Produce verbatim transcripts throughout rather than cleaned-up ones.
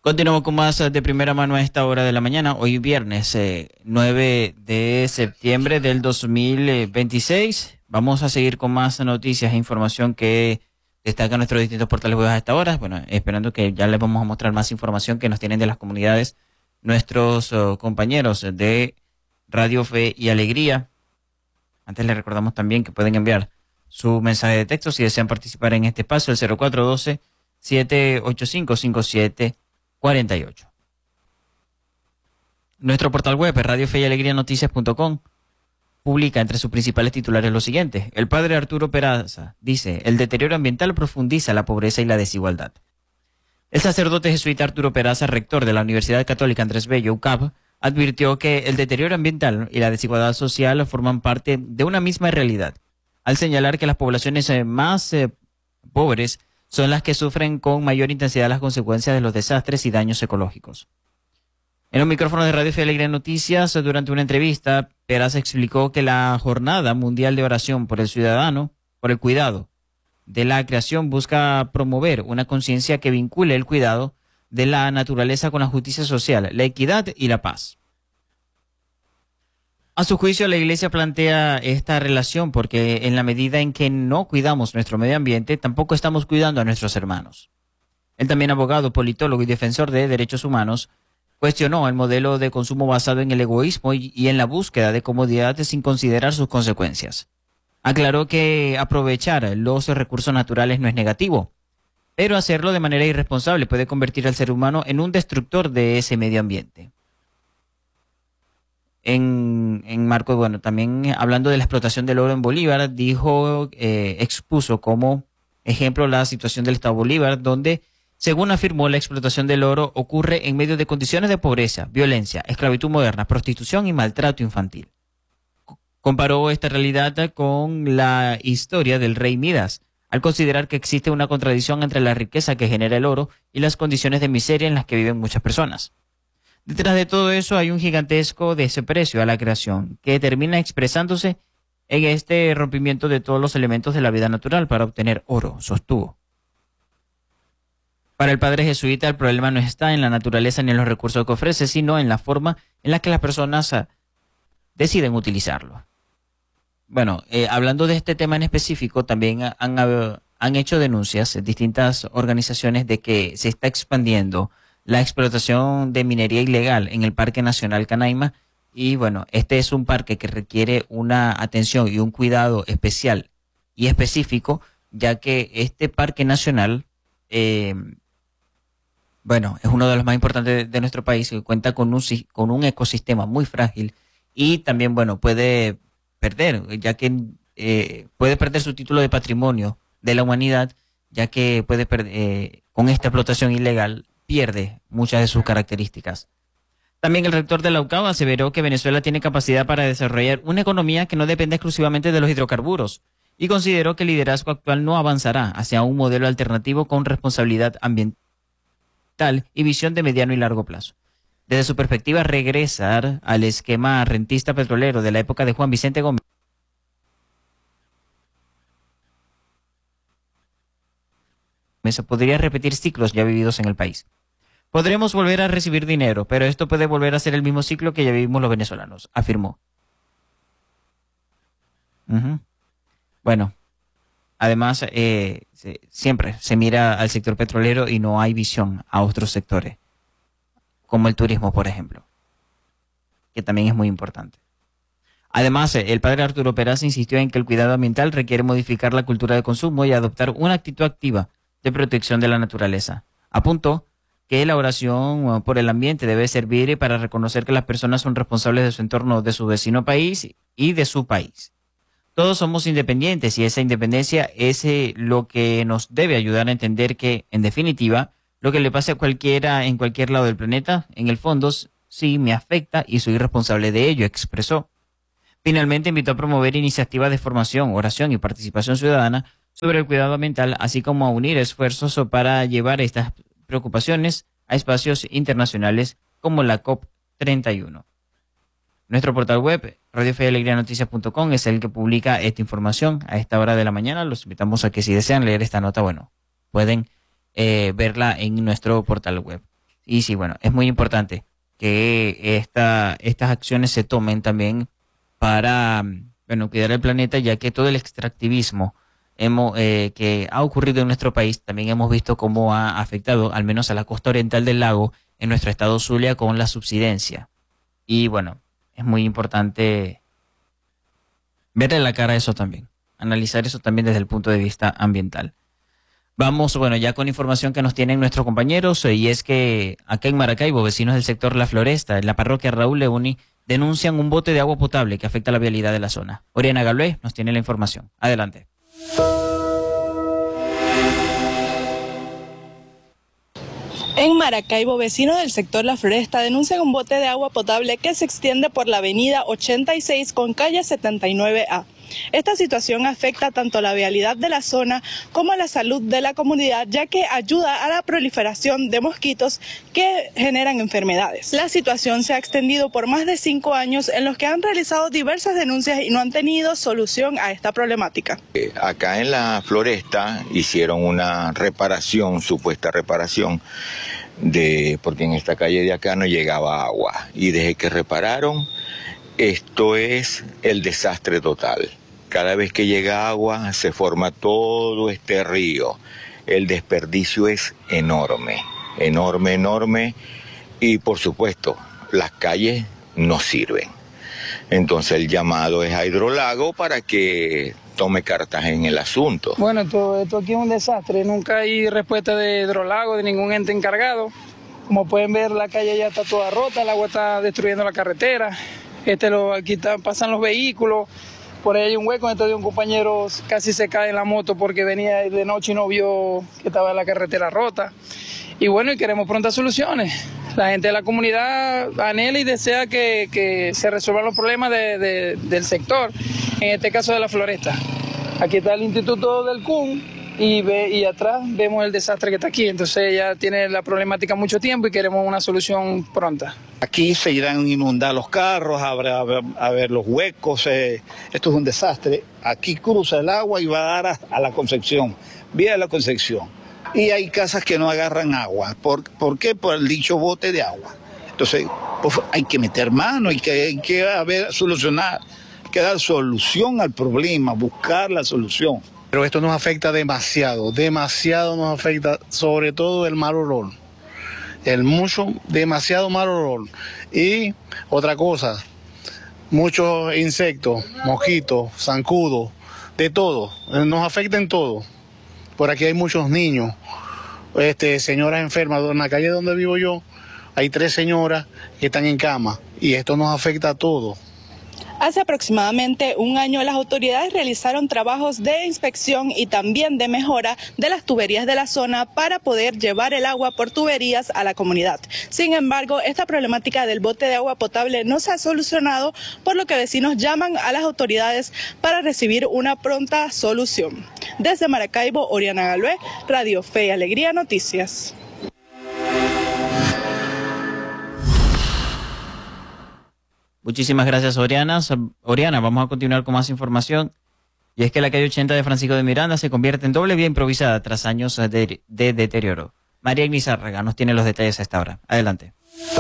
Continuamos con más de primera mano a esta hora de la mañana, hoy viernes eh, nueve de septiembre del dos mil veintiséis. Vamos a seguir con más noticias e información que destacan nuestros distintos portales web a esta hora. Bueno, esperando que ya les vamos a mostrar más información que nos tienen de las comunidades nuestros uh, compañeros de Radio Fe y Alegría. Antes les recordamos también que pueden enviar su mensaje de texto si desean participar en este espacio, el cero cuatro uno dos, siete ocho cinco, cinco siete cuarenta y ocho. Nuestro portal web, radio fe y alegría noticias punto com, publica entre sus principales titulares lo siguiente. El padre Arturo Peraza dice: el deterioro ambiental profundiza la pobreza y la desigualdad. El sacerdote jesuita Arturo Peraza, rector de la Universidad Católica Andrés Bello, U C A B, advirtió que el deterioro ambiental y la desigualdad social forman parte de una misma realidad, al señalar que las poblaciones más eh, pobres son las que sufren con mayor intensidad las consecuencias de los desastres y daños ecológicos. En los micrófonos de Radio Fe y Alegría Noticias, durante una entrevista, Peraza explicó que la Jornada Mundial de Oración por el Ciudadano, por el Cuidado de la Creación, busca promover una conciencia que vincule el cuidado de la naturaleza con la justicia social, la equidad y la paz. A su juicio, la Iglesia plantea esta relación porque en la medida en que no cuidamos nuestro medio ambiente, tampoco estamos cuidando a nuestros hermanos. El también abogado, politólogo y defensor de derechos humanos cuestionó el modelo de consumo basado en el egoísmo y, y en la búsqueda de comodidad sin considerar sus consecuencias. Aclaró que aprovechar los recursos naturales no es negativo, pero hacerlo de manera irresponsable puede convertir al ser humano en un destructor de ese medio ambiente. En, en marco, bueno, también hablando de la explotación del oro en Bolívar, dijo, eh, expuso como ejemplo la situación del Estado Bolívar, donde, según afirmó, la explotación del oro ocurre en medio de condiciones de pobreza, violencia, esclavitud moderna, prostitución y maltrato infantil. Comparó esta realidad con la historia del rey Midas, al considerar que existe una contradicción entre la riqueza que genera el oro y las condiciones de miseria en las que viven muchas personas. Detrás de todo eso hay un gigantesco desprecio a la creación que termina expresándose en este rompimiento de todos los elementos de la vida natural para obtener oro, sostuvo. Para el padre jesuita, el problema no está en la naturaleza ni en los recursos que ofrece, sino en la forma en la que las personas uh, deciden utilizarlo. Bueno, eh, hablando de este tema en específico, también han, uh, han hecho denuncias en distintas organizaciones de que se está expandiendo la explotación de minería ilegal en el Parque Nacional Canaima. Y bueno, este es un parque que requiere una atención y un cuidado especial y específico, ya que este parque nacional, eh, bueno, es uno de los más importantes de, de nuestro país, que cuenta con un, con un ecosistema muy frágil y también, bueno, puede perder, ya que eh, puede perder su título de patrimonio de la humanidad, ya que puede perder, eh, con esta explotación ilegal, pierde muchas de sus características. También el rector de la U C A B aseveró que Venezuela tiene capacidad para desarrollar una economía que no depende exclusivamente de los hidrocarburos y consideró que el liderazgo actual no avanzará hacia un modelo alternativo con responsabilidad ambiental y visión de mediano y largo plazo. Desde su perspectiva, regresar al esquema rentista petrolero de la época de Juan Vicente Gómez se podría repetir ciclos ya vividos en el país. Podremos volver a recibir dinero, pero esto puede volver a ser el mismo ciclo que ya vivimos los venezolanos, afirmó. Uh-huh. Bueno, además, eh, se, siempre se mira al sector petrolero y no hay visión a otros sectores, como el turismo, por ejemplo, que también es muy importante. Además, el padre Arturo Peraza insistió en que el cuidado ambiental requiere modificar la cultura de consumo y adoptar una actitud activa de protección de la naturaleza. Apuntó que la oración por el ambiente debe servir para reconocer que las personas son responsables de su entorno, de su vecino país y de su país. Todos somos independientes y esa independencia es lo que nos debe ayudar a entender que, en definitiva, lo que le pase a cualquiera en cualquier lado del planeta, en el fondo, sí me afecta y soy responsable de ello, expresó. Finalmente, invitó a promover iniciativas de formación, oración y participación ciudadana sobre el cuidado ambiental, así como a unir esfuerzos para llevar estas preocupaciones a espacios internacionales como la COP treinta y uno. Nuestro portal web, radio fe y alegría noticias punto com, es el que publica esta información a esta hora de la mañana. Los invitamos a que si desean leer esta nota, bueno, pueden eh, verla en nuestro portal web. Y sí, bueno, es muy importante que esta, estas acciones se tomen también para, bueno, cuidar el planeta, ya que todo el extractivismo hemos, eh, que ha ocurrido en nuestro país, también hemos visto cómo ha afectado, al menos a la costa oriental del lago, en nuestro estado Zulia, con la subsidencia. Y bueno, es muy importante verle la cara a eso también, analizar eso también desde el punto de vista ambiental. Vamos, bueno, ya con información que nos tienen nuestros compañeros, eh, y es que acá en Maracaibo, vecinos del sector La Floresta, en la parroquia Raúl Leoni, denuncian un bote de agua potable que afecta la vialidad de la zona. Oriana Galvez nos tiene la información. Adelante. En Maracaibo, vecinos del sector La Floresta denuncian un bote de agua potable que se extiende por la avenida ochenta y seis con calle setenta y nueve A. Esta situación afecta tanto a la vialidad de la zona como a la salud de la comunidad, ya que ayuda a la proliferación de mosquitos que generan enfermedades. La situación se ha extendido por más de cinco años en los que han realizado diversas denuncias y no han tenido solución a esta problemática. Acá en La Floresta hicieron una reparación, supuesta reparación, de porque en esta calle de acá no llegaba agua, y desde que repararon, esto es el desastre total. Cada vez que llega agua se forma todo este río. El desperdicio es enorme, enorme, enorme, y por supuesto las calles no sirven. Entonces el llamado es a Hidrolago para que tome cartas en el asunto. Bueno, esto, esto aquí es un desastre, nunca hay respuesta de Hidrolago, de ningún ente encargado. Como pueden ver, la calle ya está toda rota, el agua está destruyendo la carretera. Este lo, aquí está, pasan los vehículos, por ahí hay un hueco, entonces un compañero casi se cae en la moto porque venía de noche y no vio que estaba la carretera rota. Y bueno, y queremos prontas soluciones. La gente de la comunidad anhela y desea que, que se resuelvan los problemas de, de, del sector, en este caso de La Floresta. Aquí está el Instituto del C U N y, ve, y atrás vemos el desastre que está aquí, entonces ya tiene la problemática mucho tiempo y queremos una solución pronta. Aquí se irán a inundar los carros, habrá a ver, a ver los huecos, eh, esto es un desastre. Aquí cruza el agua y va a dar a, a la Concepción, vía la Concepción. Y hay casas que no agarran agua. ¿Por, ¿por qué? Por el dicho bote de agua. Entonces, pues, hay que meter mano, hay que, hay que haber, solucionar, hay que dar solución al problema, buscar la solución. Pero esto nos afecta demasiado, demasiado nos afecta, sobre todo el mal olor. El mucho, demasiado mal olor. Y otra cosa, muchos insectos, mosquitos, zancudos, de todo, nos afecta en todo. Por aquí hay muchos niños, este, señoras enfermas. En la calle donde vivo yo hay tres señoras que están en cama y esto nos afecta a todos. Hace aproximadamente un año las autoridades realizaron trabajos de inspección y también de mejora de las tuberías de la zona para poder llevar el agua por tuberías a la comunidad. Sin embargo, esta problemática del bote de agua potable no se ha solucionado, por lo que vecinos llaman a las autoridades para recibir una pronta solución. Desde Maracaibo, Oriana Galvez, Radio Fe y Alegría Noticias. Muchísimas gracias, Oriana. Oriana, vamos a continuar con más información. Y es que la calle ochenta de Francisco de Miranda se convierte en doble vía improvisada tras años de, de deterioro. María Ignis Zárraga nos tiene los detalles a esta hora. Adelante.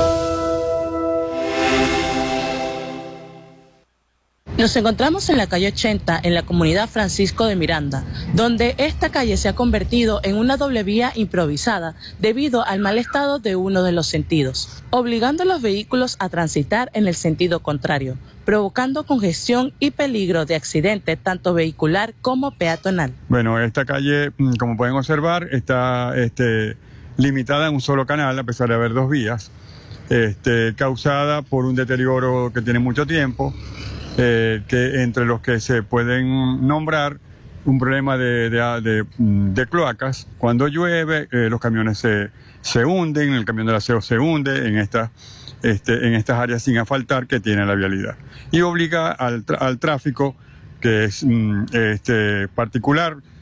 Nos encontramos en la calle ochenta, en la comunidad Francisco de Miranda, donde esta calle se ha convertido en una doble vía improvisada debido al mal estado de uno de los sentidos, obligando a los vehículos a transitar en el sentido contrario, provocando congestión y peligro de accidente tanto vehicular como peatonal. Bueno, esta calle, como pueden observar, está este, limitada en un solo canal, a pesar de haber dos vías, este, causada por un deterioro que tiene mucho tiempo. Eh, que entre los que se pueden nombrar un problema de, de, de, de cloacas. Cuando llueve, eh, los camiones se, se hunden, el camión del aseo se hunde en, esta, este, en estas áreas sin asfaltar que tiene la vialidad. Y obliga al, al tráfico, que es este, particular,